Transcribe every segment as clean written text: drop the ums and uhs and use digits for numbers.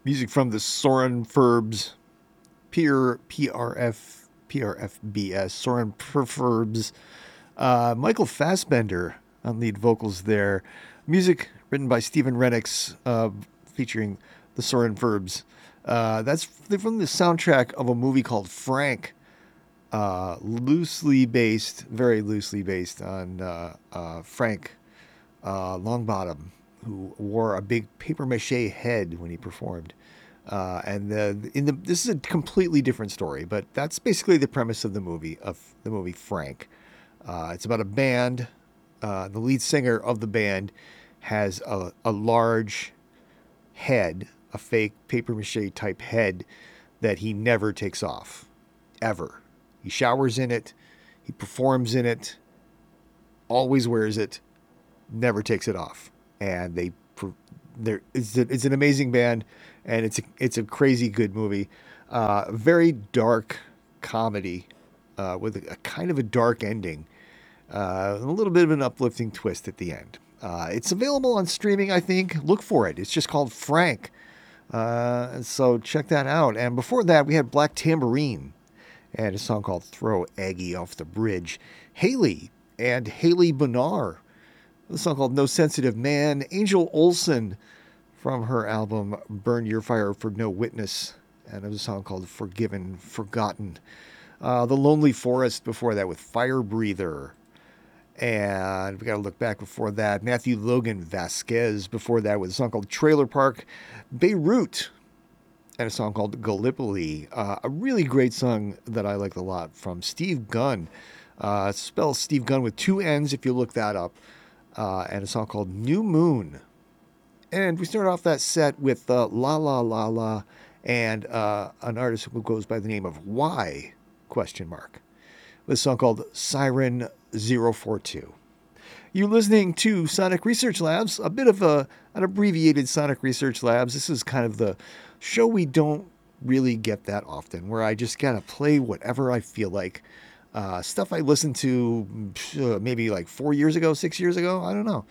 Music from the Soren Furbs, PRFBS, Soren Furbs, Michael Fassbender on lead vocals there. Music written by Stephen Rennicks, featuring the Soren Furbs. That's from the soundtrack of a movie called Frank, very loosely based on Frank Longbottom, who wore a big paper mache head when he performed. This is a completely different story, but that's basically the premise of the movie Frank. It's about a band. The lead singer of the band has a large head, a fake paper mache type head that he never takes off, ever. He showers in it, he performs in it, always wears it, never takes it off, and it's an amazing band, and it's a crazy good movie, very dark comedy, with a kind of a dark ending, a little bit of an uplifting twist at the end. It's available on streaming, I think. Look for it. It's just called Frank. So check that out. And before that, we had Black Tambourine and a song called Throw Aggie Off the Bridge. Haley and Haley Bonar, a song called No Sensitive Man. Angel Olsen from her album Burn Your Fire for No Witness, and there's a song called Forgiven, Forgotten. The Lonely Forest before that with Fire Breather. And we got to look back before that. Matthew Logan Vasquez before that with a song called Trailer Park. Beirut and a song called Gallipoli. A really great song that I like a lot from Steve Gunn. Spell Steve Gunn with two N's if you look that up. And a song called New Moon. And we start off that set with La La La La and an artist who goes by the name of Why? Question mark. With a song called Siren 042. You're listening to Sonic Research Labs, a bit of an abbreviated Sonic Research Labs. This is kind of the show we don't really get that often, where I just gotta play whatever I feel like. Stuff I listened to maybe like 4 years ago, 6 years ago, I don't know.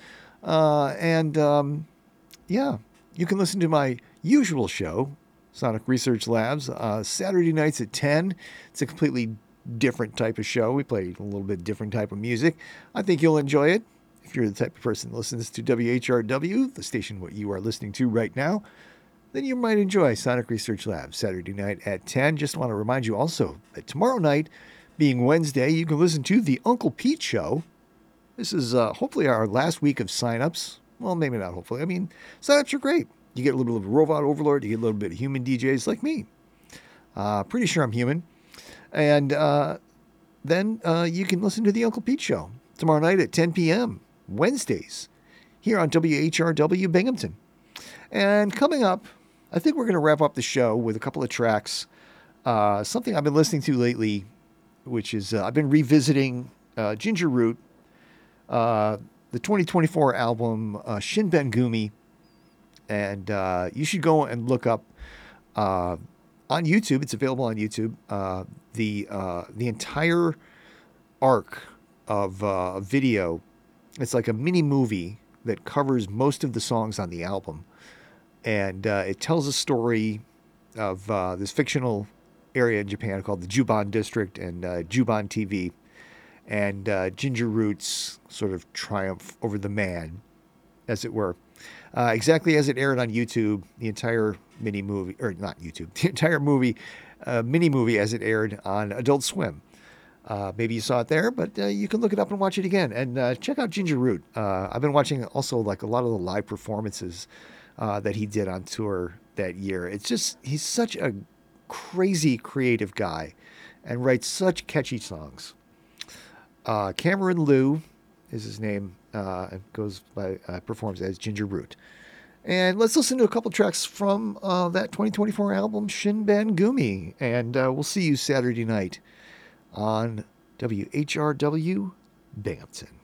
Yeah, you can listen to my usual show, Sonic Research Labs, Saturday nights at 10. It's a completely different type of show. We play a little bit different type of music. I think you'll enjoy it. If you're the type of person that listens to WHRW, the station what you are listening to right now, then you might enjoy Sonic Research Labs Saturday night at 10. Just want to remind you also that tomorrow night, being Wednesday, you can listen to The Uncle Pete Show. This is hopefully our last week of signups. Well, maybe not hopefully. I mean, signups are great. You get a little bit of Robot Overlord. You get a little bit of human DJs like me. Pretty sure I'm human. And then you can listen to The Uncle Pete Show tomorrow night at 10 p.m., Wednesdays, here on WHRW Binghamton. And coming up, I think we're going to wrap up the show with a couple of tracks. Something I've been listening to lately, which is I've been revisiting Ginger Root, the 2024 album Shin Ben Gumi. And you should go and look up on YouTube. It's available on YouTube. The entire arc of video. It's like a mini movie that covers most of the songs on the album, and it tells a story of this fictional area in Japan called the Juban District and Juban TV, and Ginger Root's sort of triumph over the man, as it were. Exactly as it aired on YouTube, the entire mini movie, or not YouTube, the entire movie, mini movie as it aired on Adult Swim. Maybe you saw it there, but you can look it up and watch it again. And check out Ginger Root. I've been watching also like a lot of the live performances that he did on tour that year. It's just, he's such a crazy creative guy and writes such catchy songs. Cameron Liu is his name, goes by, performs as Ginger Root. And let's listen to a couple tracks from that 2024 album, Shin Ben Gumi. And we'll see you Saturday night on WHRW Binghamton.